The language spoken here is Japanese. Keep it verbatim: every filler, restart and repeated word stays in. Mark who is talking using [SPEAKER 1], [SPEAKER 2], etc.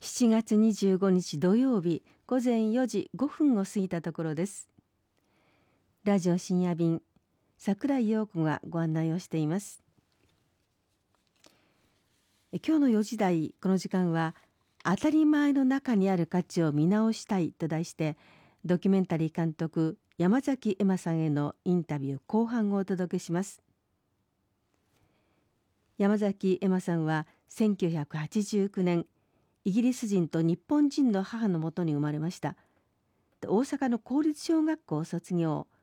[SPEAKER 1] しちがつにじゅうごにち土曜日午前よじごふんを過ぎたところです。ラジオ深夜便、櫻井陽子がご案内をしています。今日のよじ台、この時間は当たり前の中にある価値を見直したいと題して、ドキュメンタリー監督山崎恵麻さんへのインタビュー後半をお届けします。山崎恵麻さんはせんきゅうひゃくはちじゅうきゅうねん、イギリス人と日本人の母のもとに生まれました。大阪の公立小学校を卒業、